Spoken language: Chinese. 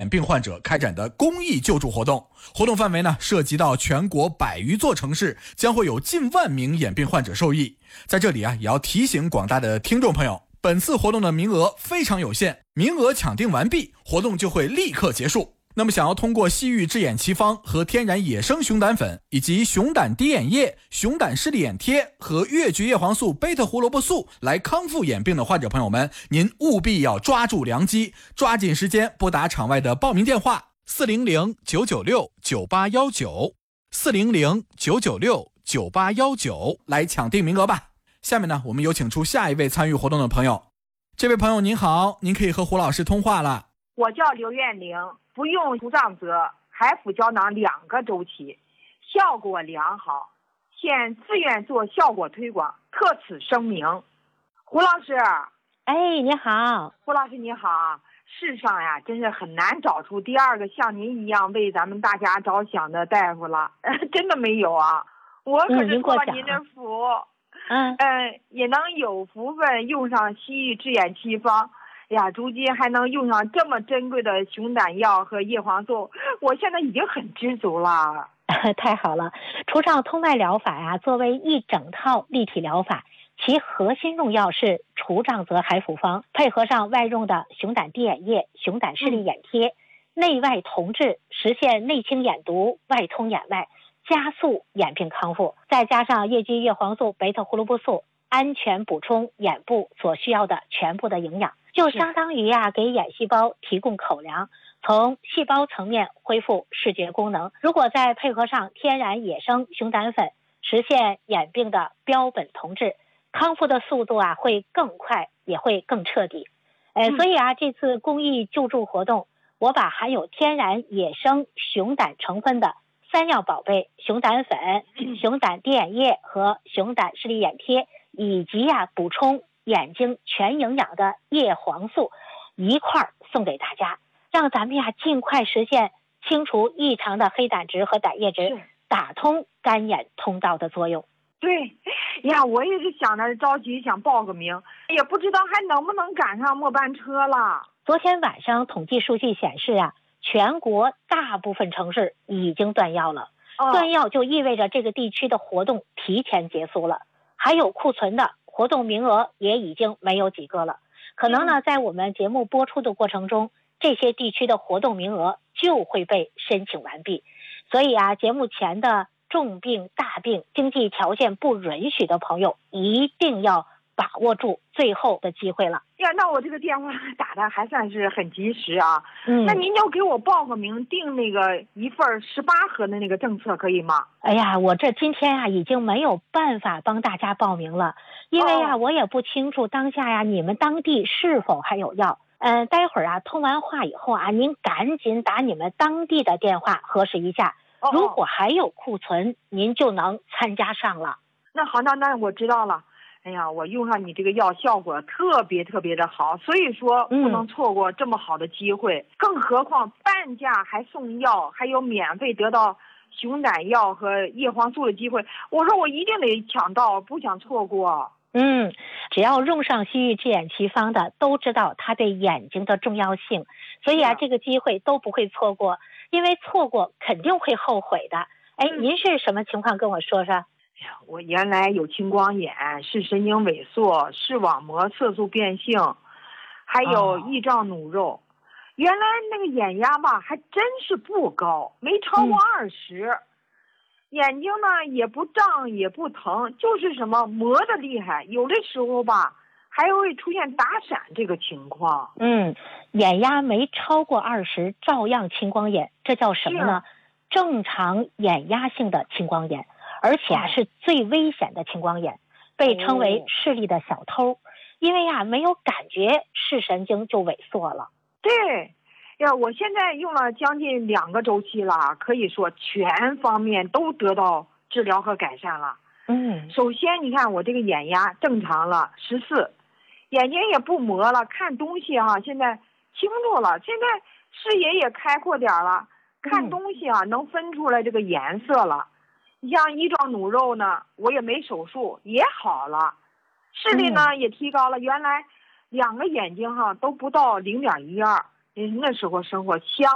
眼病患者开展的公益救助活动。活动范围呢，涉及到全国100余座城市，将会有近万名眼病患者受益。在这里啊，也要提醒广大的听众朋友，本次活动的名额非常有限，名额抢订完毕，活动就会立刻结束。那么想要通过西域治眼奇方和天然野生熊胆粉以及熊胆滴眼液、熊胆视力眼贴和越橘叶黄素、贝塔胡萝卜素来康复眼病的患者朋友们，您务必要抓住良机，抓紧时间拨打场外的报名电话400-996-9819，400-996-9819来抢订名额吧。下面呢，我们有请出下一位参与活动的朋友。这位朋友您好，您可以和胡老师通话了。 我叫刘艳玲，不用除障泽、海辅胶囊2个周期，效果良好，现自愿做效果推广，特此声明。胡老师， 哎，你好。 胡老师你好。世上呀，真是很难找出第二个像您一样为咱们大家着想的大夫了，真的没有啊。我可是托了您的福，也能有福分用上西域治眼奇方。呀，如今还能用上这么珍贵的熊胆药和叶黄素，我现在已经很知足了。 太好了，除障通脉疗法呀，作为一整套立体疗法，其核心用药是除障泽海辅方，配合上外用的熊胆滴眼液、熊胆视力眼贴，内外同治，实现内清眼毒、外通眼外，加速眼病康复。再加上越橘叶黄素、贝塔胡萝卜素，安全补充眼部所需要的全部的营养，就相当于给眼细胞提供口粮，从细胞层面恢复视觉功能。如果再配合上天然野生熊胆粉，实现眼病的标本同治，康复的速度会更快，也会更彻底。所以这次公益救助活动，我把含有天然野生熊胆成分的3样宝贝熊胆粉、熊胆滴眼液和熊胆视力眼贴，以及补充眼睛全营养的叶黄素一块送给大家，让咱们尽快实现清除异常的黑胆值和胆液值，打通干眼通道的作用。 对呀，我也是想着着急想报个名，也不知道还能不能赶上末班车了。 昨天晚上统计数据显示全国大部分城市已经断药了。断药就意味着这个地区的活动提前结束了，还有库存的活动名额也已经没有几个了。可能呢，在我们节目播出的过程中，这些地区的活动名额就会被申请完毕。所以节目前的重病、大病、经济条件不允许的朋友，一定要把握住最后的机会了。 呀，那我这个电话打的还算是很及时啊。那您就给我报个名，订那个一份18盒的那个政策可以吗？ 哎呀，我这今天已经没有办法帮大家报名了，因为我也不清楚当下你们当地是否还有药。待会儿通完话以后您赶紧打你们当地的电话核实一下，如果还有库存，您就能参加上了。 那好，那我知道了。哎呀，我用上你这个药效果特别特别的好，所以说不能错过这么好的机会。更何况半价还送药，还有免费得到熊胆药和叶黄素的机会，我说我一定得抢到，不想错过。 只要用上西域治眼奇方的都知道它对眼睛的重要性，所以这个机会都不会错过，因为错过肯定会后悔的。您是什么情况跟我说说？ 我原来有青光眼，视神经萎缩，视网膜色素变性，还有胰脏脓肉。原来那个眼压吧还真是不高，没超过20。眼睛呢也不胀也不疼，就是什么磨得厉害，有的时候吧还会出现打闪这个情况。 眼压没超过20照样青光眼，这叫什么呢？正常眼压性的青光眼，而且是最危险的青光眼，被称为视力的小偷，因为没有感觉视神经就萎缩了。 对呀，我现在用了将近2个周期了，可以说全方面都得到治疗和改善了。首先你看我这个眼压正常了14，眼睛也不磨了，看东西现在清楚了，现在视野也开阔点了，看东西能分出来这个颜色了。你像胰状脓肉呢，我也没手术也好了，视力呢也提高了，原来2个眼睛都不到0.12，那时候生活相